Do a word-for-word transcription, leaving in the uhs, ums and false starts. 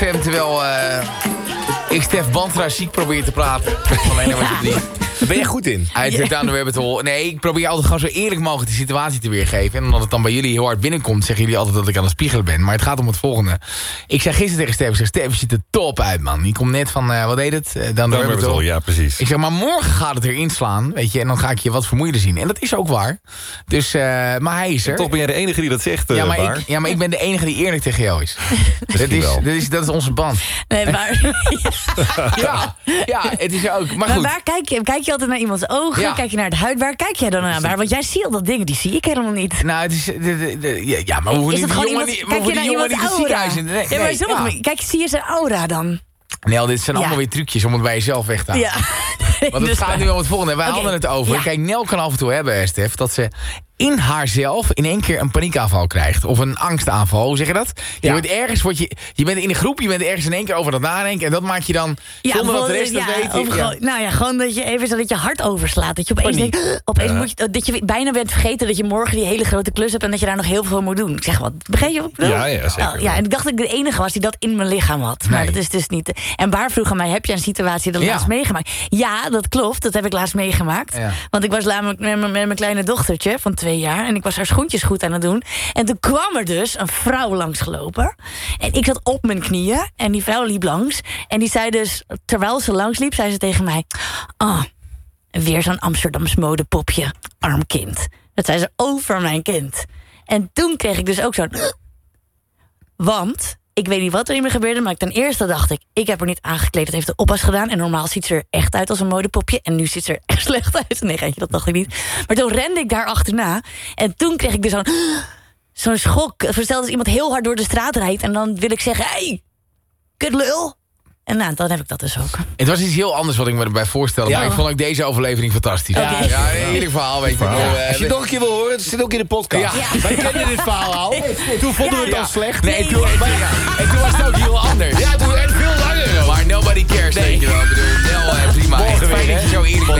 Terwijl uh, ik Stef Bantra ziek probeer te praten. Alleen maar wat je Daar ben je goed in. Uit het aan de web het Nee, ik probeer altijd gewoon zo eerlijk mogelijk de situatie te weergeven. En omdat het dan bij jullie heel hard binnenkomt, zeggen jullie altijd dat ik aan het spiegelen ben. Maar het gaat om het volgende. Ik zei gisteren tegen Stef, ik zeg, Stef, je ziet er top uit, man. Die komt net van, uh, wat deed het? Uh, dan Dan hebben we het al, ja, precies. Ik zeg, maar morgen gaat het erin slaan, weet je. En dan ga ik je wat vermoeider zien. En dat is ook waar. Dus, uh, maar hij is er. En toch ben jij de enige die dat zegt, uh, ja, maar Baar. ik, ja, maar ik ben de enige die eerlijk tegen jou is. dat, is dat, is dat is onze band. Nee, maar... ja, ja, het is ook. Maar, maar goed. waar kijk je? Kijk je altijd naar iemands ogen? Ja. Kijk je naar de huid? Waar kijk jij dan naar? Waar? Want jij ziet al dat dingen, die zie ik helemaal niet. Nou, het is... De, de, de, ja, maar hoe Is die het gewoon jongen iemand, niet... kijk je naar die jongen iemands niet het aura? ziekenhuis in. Nee, ja, maar nee, sommige, ja. kijk, zie je zijn aura dan? Nee, dit zijn Ja. allemaal weer trucjes om het bij jezelf weg te halen. Ja. Want het gaat nu om het volgende. Wij Oké. hadden het over. Ja. Kijk, Nel kan af en toe hebben, Stef, dat ze in haarzelf in één keer een paniekaanval krijgt. Of een angstaanval, hoe zeg je dat? Je, Ja. bent ergens, word je, je bent in een groep, je bent ergens in één keer over dat nadenken. En dat maak je dan, Ja, zonder dat de bijvoorbeeld, rest ja, het weet. of Ja. gewoon- Nou ja, gewoon dat je even zo dat je hart overslaat. Dat je opeens Paniek. denkt, opeens Ja. moet je, dat je bijna bent vergeten dat je morgen die hele grote klus hebt en dat je daar nog heel veel moet doen. Ik zeg wat, begrijp je wat ik bedoel? Ja, ja, zeker. Oh, ja, en ik dacht dat ik de enige was die dat in mijn lichaam had. Maar Nee. dat is dus niet. En Baar vroeg aan mij, heb je een situatie dat Ja. laatst meegemaakt? Ja, dat klopt, dat heb ik laatst meegemaakt. Ja. Want ik was laatst met, met, met mijn kleine dochtertje van twee jaar en ik was haar schoentjes goed aan het doen. En toen kwam er dus een vrouw langsgelopen. En ik zat op mijn knieën en die vrouw liep langs. En die zei dus, terwijl ze langs liep, zei ze tegen mij: oh, weer zo'n Amsterdams modepopje, arm kind. Dat zei ze over mijn kind. En toen kreeg ik dus ook zo'n... Want, ik weet niet wat er in me gebeurde, maar ten eerste dacht ik, ik heb er niet aangekleed, dat heeft de oppas gedaan. En normaal ziet ze er echt uit als een modepopje. En nu ziet ze er echt slecht uit. Nee, geintje, dat dacht ik niet. Maar toen rende ik daar achterna. En toen kreeg ik dus zo'n... Zo'n schok. Verstel als iemand heel hard door de straat rijdt en dan wil ik zeggen: hé, hey, kut lul. En nou, dan heb ik dat dus ook. Het was iets heel anders wat ik me erbij voorstelde. Ja. Maar ik vond ook deze overlevering fantastisch. Oké. Ja, ja, een eerlijk verhaal, weet je. Verhaal. Ik bedoel, eh, Als je het nog een keer wil horen, het zit ook in de podcast. Ja. Wij kennen dit verhaal al. Toen vonden we het Ja. al slecht. Nee, toen, en toen, en toen was het ook heel anders.